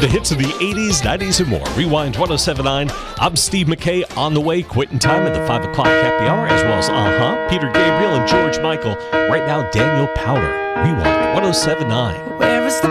The hits of the 80s, 90s, and more. Rewind 1079. I'm Steve McKay on the way. Quitting time at the 5 o'clock happy hour, as well as Peter Gabriel and George Michael. Right now, Daniel Powder. Rewind 1079. Where is the